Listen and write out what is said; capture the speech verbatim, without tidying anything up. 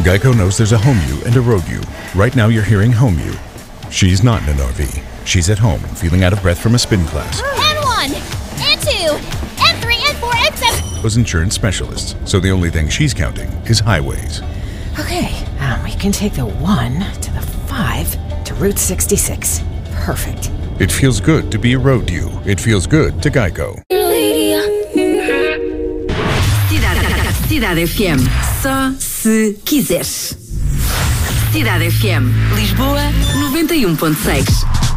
Geico knows there's a home you and a road you. Right now you're hearing home you. She's not in an R V. She's at home, feeling out of breath from a spin class. And one, and two, and three, and four, and seven. Those insurance specialists, so the only thing she's counting is highways. Okay, um, we can take the one to the five to Route sixty-six. Perfect. It feels good to be a road you. It feels good to Geico. Cidade, Cidade F M. Só se quiseres. Cidade F M. Lisboa noventa e um ponto seis.